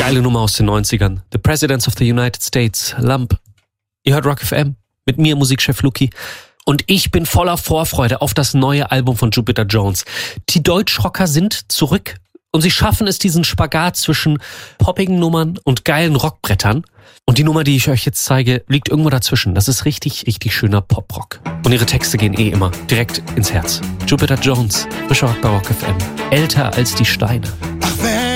Geile Nummer aus den 90ern. The Presidents of the United States, Lump. Ihr hört Rock FM mit mir, Musikchef Luki. Und ich bin voller Vorfreude auf das neue Album von Jupiter Jones. Die Deutschrocker sind zurück und sie schaffen es, diesen Spagat zwischen poppigen Nummern und geilen Rockbrettern. Und die Nummer, die ich euch jetzt zeige, liegt irgendwo dazwischen. Das ist richtig, richtig schöner Poprock. Und ihre Texte gehen immer direkt ins Herz. Jupiter Jones, frischer Rock bei Rock FM. Älter als die Steine.